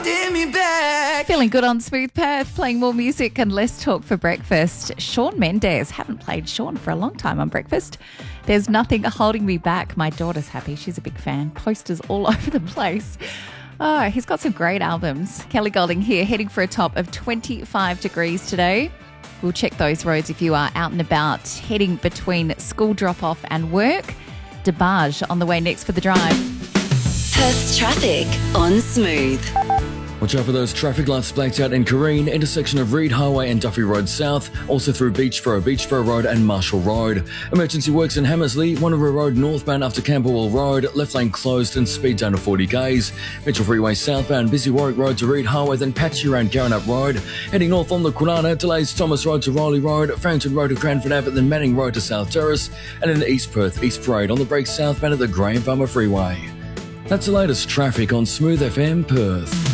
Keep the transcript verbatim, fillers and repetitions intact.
holding me back. Feeling good on Smooth Perth, playing more music and less talk for breakfast. Shawn Mendes. Haven't played Shawn for a long time on breakfast. There's nothing holding me back. My daughter's happy. She's a big fan. Posters all over the place. Oh, he's got some great albums. Kelly Golding here, heading for a top of twenty-five degrees today. We'll check those roads if you are out and about, heading between school drop-off and work. DeBarge on the way next for the drive. Perth's traffic on Smooth. Watch out for those traffic lights blacked out in Careen, intersection of Reed Highway and Duffy Road South, also through Beachboro, Beachboro Road and Marshall Road. Emergency works in Hammersley, Wanneroo Road northbound after Camberwell Road, left lane closed and speed down to forty kays. Mitchell Freeway southbound, busy Warwick Road to Reed Highway, then patchy around Garranup Road. Heading north on the Kwinana, delays Thomas Road to Riley Road, Farrington Road to Cranford Ave, then Manning Road to South Terrace, and in East Perth, East Parade on the break southbound at the Graham Farmer Freeway. That's the latest traffic on Smooth F M Perth.